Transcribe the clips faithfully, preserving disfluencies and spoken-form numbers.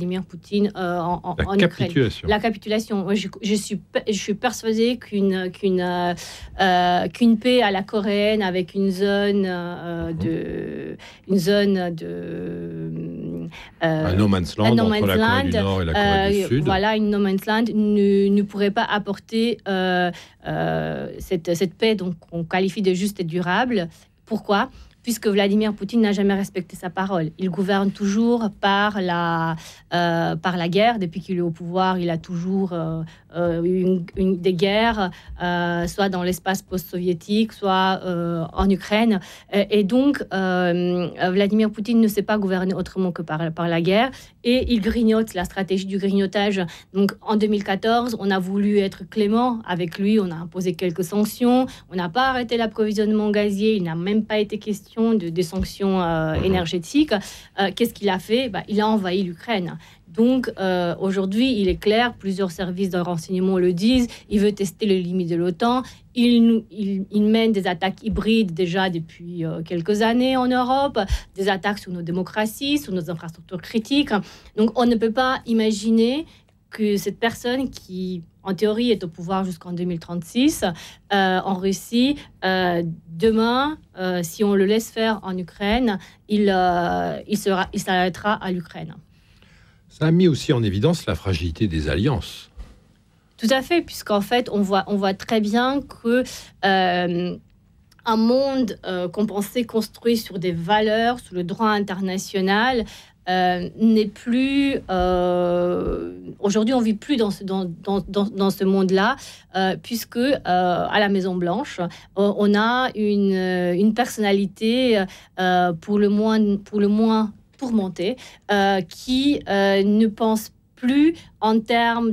Vladimir Poutine euh, en, en, la en capitulation. Ukraine. La capitulation. Moi, je, je, suis, je suis persuadée qu'une, qu'une, euh, qu'une paix à la coréenne avec une zone euh, de, une zone de euh, un no man's land no entre man's la Corée land, du Nord et la Corée euh, du Sud. Voilà, une no man's land ne, ne pourrait pas apporter euh, euh, cette, cette paix donc, qu'on qualifie de juste et durable. Pourquoi ? Puisque Vladimir Poutine n'a jamais respecté sa parole. Il gouverne toujours par la, euh, par la guerre. Depuis qu'il est au pouvoir, il a toujours euh, euh, une, une, des guerres, euh, soit dans l'espace post-soviétique, soit euh, en Ukraine. Et, et donc, euh, Vladimir Poutine ne sait pas gouverner autrement que par, par la guerre. Et il grignote, la stratégie du grignotage. Donc, en deux mille quatorze, on a voulu être clément avec lui. On a imposé quelques sanctions. On n'a pas arrêté l'approvisionnement gazier. Il n'a même pas été question De, des sanctions euh, énergétiques. Euh, qu'est-ce qu'il a fait ? Bah, il a envahi l'Ukraine. Donc, euh, aujourd'hui, il est clair, plusieurs services de renseignement le disent, il veut tester les limites de l'OTAN. Il, il, il mène des attaques hybrides déjà depuis euh, quelques années en Europe, des attaques sur nos démocraties, sur nos infrastructures critiques. Donc, on ne peut pas imaginer que cette personne qui, en théorie, est au pouvoir jusqu'en deux mille trente-six, euh, en Russie, euh, demain, euh, si on le laisse faire en Ukraine, il, euh, il, sera, il s'arrêtera à l'Ukraine. Ça a mis aussi en évidence la fragilité des alliances. Tout à fait, puisqu'en fait, on voit, on voit très bien que... Euh, un monde euh, qu'on pensait construit sur des valeurs, sur le droit international, euh, n'est plus... Euh, aujourd'hui, on ne vit plus dans ce, dans, dans, dans, dans ce monde-là, euh, puisque euh, à la Maison-Blanche, euh, on a une, une personnalité euh, pour le moins, pour le moins tourmentée, euh, qui euh, ne pense plus en termes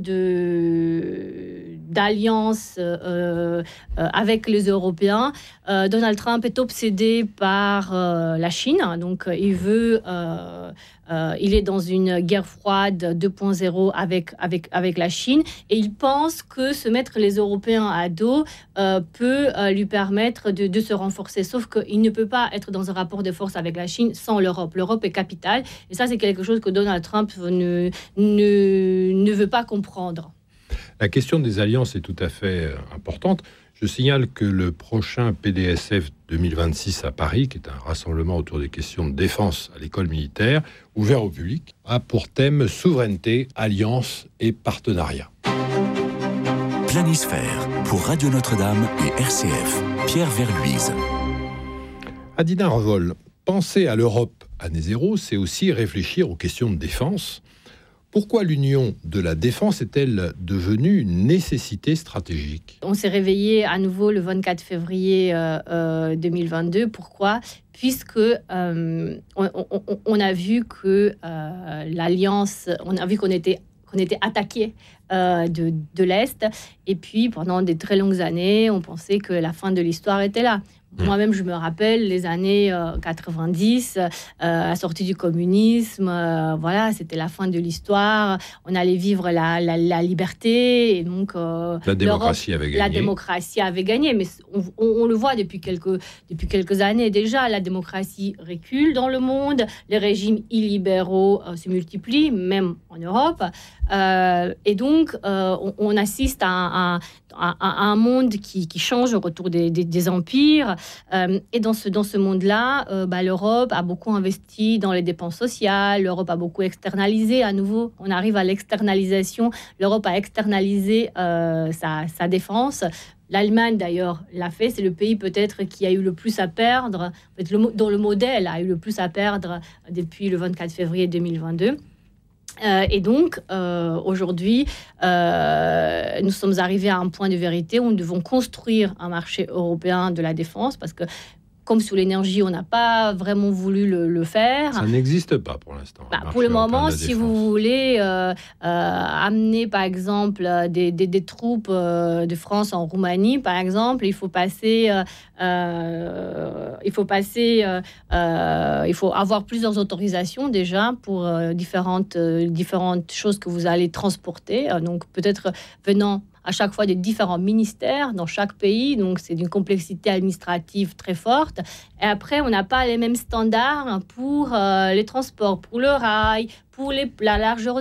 de, d'alliance euh, euh, avec les Européens. Euh, Donald Trump est obsédé par euh, la Chine, donc euh, il veut, euh, euh, il est dans une guerre froide deux point zéro avec, avec, avec la Chine, et il pense que se mettre les Européens à dos euh, peut euh, lui permettre de, de se renforcer, sauf qu'il ne peut pas être dans un rapport de force avec la Chine sans l'Europe. L'Europe est capitale, et ça c'est quelque chose que Donald Trump ne, ne, ne veut pas comprendre. La question des alliances est tout à fait importante. Je signale que le prochain P D S F deux mille vingt-six à Paris, qui est un rassemblement autour des questions de défense à l'école militaire, ouvert au public, a pour thème souveraineté, alliance et partenariat. Planisphère pour Radio Notre-Dame et R C F. Pierre Verluise. Adina Revol, penser à l'Europe année zéro, c'est aussi réfléchir aux questions de défense. Pourquoi l'union de la défense est-elle devenue une nécessité stratégique ? On s'est réveillé à nouveau le vingt-quatre février euh, euh, deux mille vingt-deux. Pourquoi ? Puisque euh, on, on, on a vu que euh, l'Alliance, on a vu qu'on était, qu'on était attaqué euh, de, de l'Est. Et puis, pendant des très longues années, on pensait que la fin de l'histoire était là. Moi-même, je me rappelle les années euh, quatre-vingt-dix, euh, la sortie du communisme, euh, voilà, c'était la fin de l'histoire. On allait vivre la, la, la liberté, et donc euh, la démocratie avait gagné. La démocratie avait gagné, mais on, on, on le voit depuis quelques depuis quelques années déjà. La démocratie recule dans le monde, les régimes illibéraux euh, se multiplient, même en Europe, euh, et donc euh, on, on assiste à un, à, à, à un monde qui, qui change au retour des, des, des empires. Euh, et dans ce, dans ce monde-là, euh, bah, l'Europe a beaucoup investi dans les dépenses sociales, l'Europe a beaucoup externalisé. À nouveau, on arrive à l'externalisation. L'Europe a externalisé euh, sa, sa défense. L'Allemagne, d'ailleurs, l'a fait. C'est le pays peut-être qui a eu le plus à perdre, en fait, le, dont le modèle a eu le plus à perdre depuis le vingt-quatre février deux mille vingt-deux. Euh, et donc, euh, aujourd'hui, euh, nous sommes arrivés à un point de vérité où nous devons construire un marché européen de la défense, parce que, comme sur l'énergie, on n'a pas vraiment voulu le, le faire. Ça n'existe pas pour l'instant. Bah, pour le moment, si vous voulez euh, euh, amener, par exemple, des, des, des troupes euh, de France en Roumanie, par exemple, il faut passer, euh, euh, il faut passer, euh, euh, il faut avoir plusieurs autorisations déjà pour euh, différentes, euh, différentes choses que vous allez transporter. Donc, peut-être venant à chaque fois des différents ministères dans chaque pays, donc c'est d'une complexité administrative très forte. Et après, on n'a pas les mêmes standards pour euh, les transports, pour le rail, pour les, la largeur